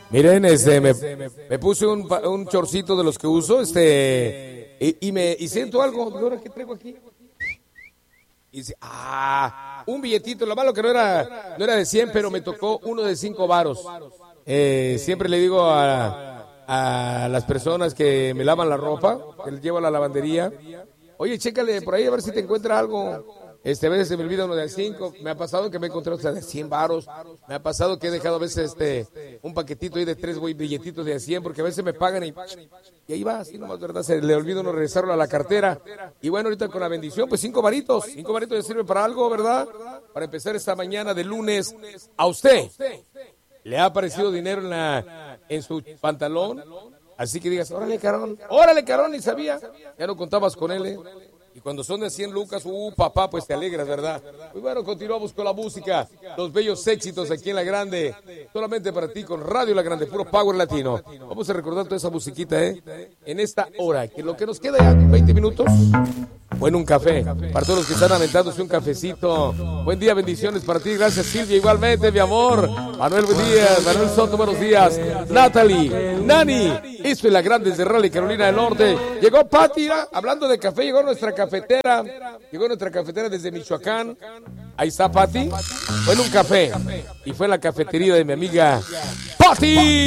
Miren, me puse un chorcito de los que uso, y siento algo. ¿Ahora qué traigo aquí? Y dice, un billetito. Lo malo que no era de 100, pero me tocó uno de 5 varos. Siempre le digo a las personas que me lavan la ropa, que les llevo a la lavandería, oye, chécale por ahí a ver si te encuentra algo. A veces se me olvida uno de 5. Me ha pasado que me he encontrado de 100 varos. Me ha pasado que he dejado a veces un paquetito ahí de 3 billetitos de 100, porque a veces me pagan y ahí va, así nomás, ¿verdad? Se le olvida uno regresarlo a la cartera. Y bueno, ahorita con la bendición, pues 5 varitos. 5 varitos ya sirve para algo, ¿verdad? Para empezar esta mañana de lunes. A usted le ha aparecido dinero en su pantalón. Así que digas, órale, carón, ni sabía. Ya no contabas con él, Y cuando son de 100 lucas, papá, pues te alegras, ¿verdad? Muy bueno, continuamos con la música, los bellos éxitos aquí en La Grande, solamente para ti con Radio La Grande, puro power latino. Vamos a recordar toda esa musiquita, en esta hora, que lo que nos queda ya, 20 minutos, bueno, un café, para todos los que están aventándose un cafecito. Buen día, bendiciones para ti, gracias Silvia, igualmente, mi amor. Manuel, buen día, Manuel Soto, buenos días. Natalie, Nani, esto es La Grande desde Raleigh, Carolina del Norte. Llegó Pati, hablando de café, llegó nuestra cafetera desde Michoacán. Ahí está Pati. Fue en un café y fue en la cafetería de mi amiga Pati.